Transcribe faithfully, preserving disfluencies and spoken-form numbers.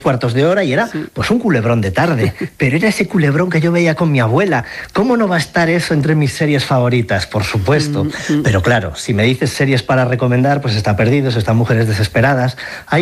cuartos de hora y era sí. pues un culebrón de tarde, pero era ese culebrón que yo veía con mi abuela. ¿Cómo no va a estar eso entre mis series favoritas? Por supuesto, mm-hmm. pero claro, si me dices series para recomendar, pues está Perdidos, están Mujeres Desesperadas. Hay